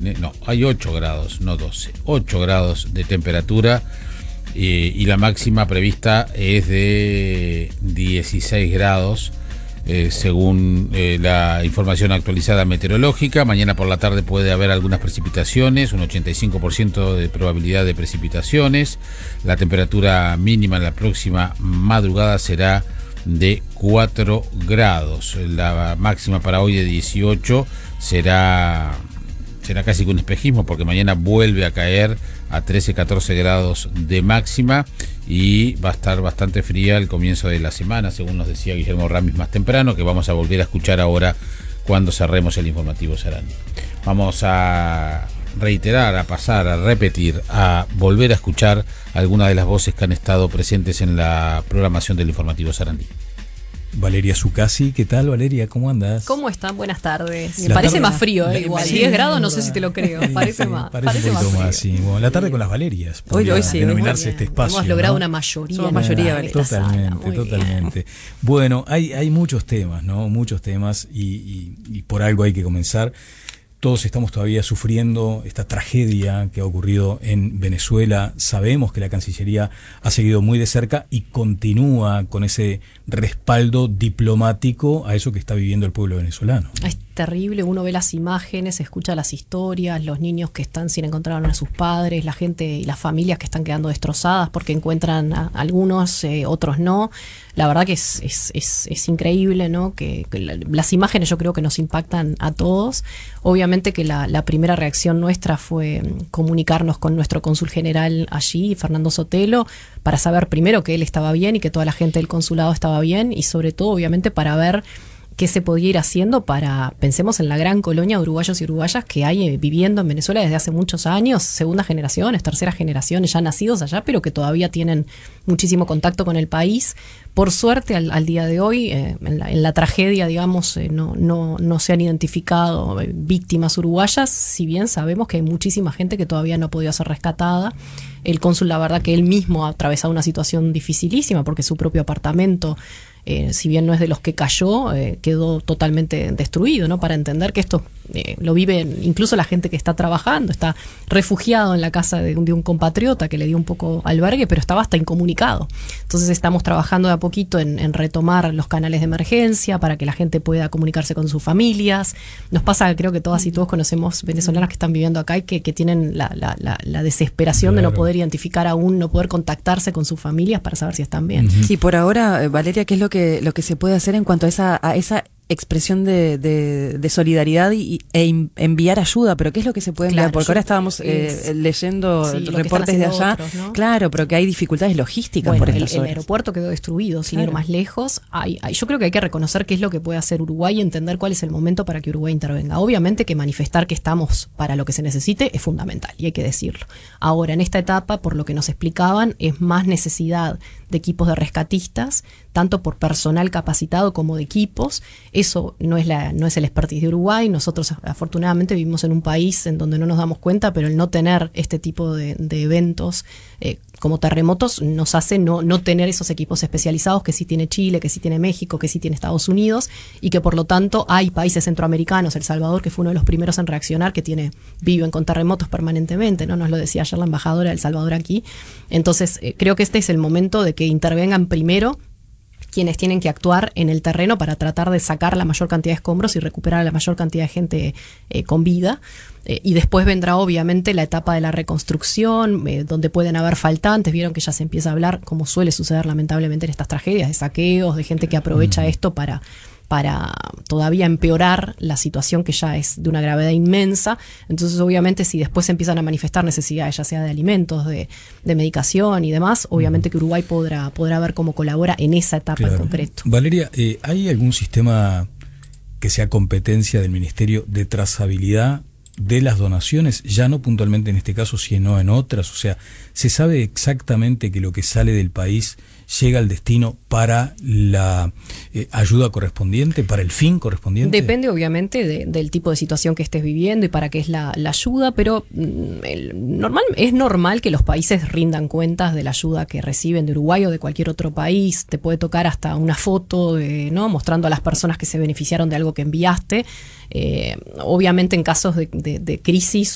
no, hay 8 grados, no 12, 8 grados de temperatura y la máxima prevista es de 16 grados. Según la información actualizada meteorológica, mañana por la tarde puede haber algunas precipitaciones, un 85% de probabilidad de precipitaciones. La temperatura mínima en la próxima madrugada será de 4 grados. La máxima para hoy de 18 será casi que un espejismo, porque mañana vuelve a caer a 13-14 grados de máxima y va a estar bastante fría el comienzo de la semana, según nos decía Guillermo Ramis más temprano, que vamos a volver a escuchar ahora cuando cerremos el informativo Sarandí. Vamos a reiterar, a pasar, a repetir, a volver a escuchar algunas de las voces que han estado presentes en la programación del informativo Sarandí. Valeria Zuccasi, ¿qué tal, Valeria? ¿Cómo andas? ¿Cómo están? Buenas tardes. Me parece más frío, igual. Sí, 10 grados, no sé si te lo creo. Parece más. Parece un poquito más, sí. Bueno, la tarde con las Valerias. Hoy sí. Denominarse este espacio. Hemos logrado, ¿no?, una mayoría. Somos mayoría, Valeria. Totalmente. Bueno, hay muchos temas, ¿no? Muchos temas y por algo hay que comenzar. Todos estamos todavía sufriendo esta tragedia que ha ocurrido en Venezuela. Sabemos que la Cancillería ha seguido muy de cerca y continúa con ese respaldo diplomático a eso que está viviendo el pueblo venezolano. Es terrible, uno ve las imágenes, escucha las historias, los niños que están sin encontrar a sus padres, la gente y las familias que están quedando destrozadas porque encuentran a algunos, otros no. La verdad que es increíble, ¿no? Que las imágenes yo creo que nos impactan a todos. Obviamente que la primera reacción nuestra fue comunicarnos con nuestro cónsul general allí, Fernando Sotelo, para saber primero que él estaba bien y que toda la gente del consulado estaba bien, y sobre todo obviamente para ver qué se podía ir haciendo pensemos en la gran colonia de uruguayos y uruguayas que hay viviendo en Venezuela desde hace muchos años, segundas generaciones, terceras generaciones, ya nacidos allá, pero que todavía tienen muchísimo contacto con el país. Por suerte, al día de hoy, en la tragedia, digamos, no se han identificado víctimas uruguayas, si bien sabemos que hay muchísima gente que todavía no ha podido ser rescatada. El cónsul, la verdad que él mismo ha atravesado una situación dificilísima porque su propio apartamento, si bien no es de los que cayó, quedó totalmente destruido, ¿no? Para entender que esto lo vive incluso la gente que está trabajando, está refugiado en la casa de un compatriota que le dio un poco albergue, pero estaba hasta incomunicado. Entonces estamos trabajando de a poquito en retomar los canales de emergencia para que la gente pueda comunicarse con sus familias. Nos pasa, creo que todas y todos conocemos venezolanas que están viviendo acá y que tienen la desesperación, claro, de no poder identificar aún, no poder contactarse con sus familias para saber si están bien. Sí, por ahora, Valeria, ¿qué es lo que se puede hacer en cuanto a esa expresión de solidaridad e enviar ayuda? Pero ¿qué es lo que se puede enviar? Porque ahora estábamos leyendo reportes de allá, otros, ¿no? Claro, pero que hay dificultades logísticas, bueno, por estas el horas. aeropuerto quedó destruido, sin ir más lejos. Yo creo que hay que reconocer qué es lo que puede hacer Uruguay y entender cuál es el momento para que Uruguay intervenga. Obviamente que manifestar que estamos para lo que se necesite es fundamental y hay que decirlo. Ahora, en esta etapa, por lo que nos explicaban, es más necesidad de equipos de rescatistas, tanto por personal capacitado como de equipos. Eso no es el expertise de Uruguay. Nosotros afortunadamente vivimos en un país en donde no nos damos cuenta, pero el no tener este tipo de eventos como terremotos nos hace no tener esos equipos especializados que sí tiene Chile, que sí tiene México, que sí tiene Estados Unidos, y que por lo tanto hay países centroamericanos, El Salvador, que fue uno de los primeros en reaccionar, que viven con terremotos permanentemente, ¿no? Nos lo decía ayer la embajadora de El Salvador aquí. Entonces creo que este es el momento de que intervengan primero quienes tienen que actuar en el terreno para tratar de sacar la mayor cantidad de escombros y recuperar a la mayor cantidad de gente con vida. Y después vendrá obviamente la etapa de la reconstrucción, donde pueden haber faltantes. Vieron que ya se empieza a hablar, como suele suceder lamentablemente en estas tragedias, de saqueos, de gente que aprovecha esto para todavía empeorar la situación que ya es de una gravedad inmensa. Entonces obviamente si después se empiezan a manifestar necesidades, ya sea de alimentos, de medicación y demás, obviamente que Uruguay podrá ver cómo colabora en esa etapa, claro, en concreto. Valeria, ¿hay algún sistema que sea competencia del Ministerio de trazabilidad de las donaciones, ya no puntualmente en este caso, sino en otras? O sea, ¿se sabe exactamente que lo que sale del país llega al destino para la ayuda correspondiente, para el fin correspondiente? Depende obviamente del tipo de situación que estés viviendo y para qué es la ayuda, pero es normal que los países rindan cuentas de la ayuda que reciben de Uruguay o de cualquier otro país. Te puede tocar hasta una foto mostrando a las personas que se beneficiaron de algo que enviaste. Obviamente en casos de crisis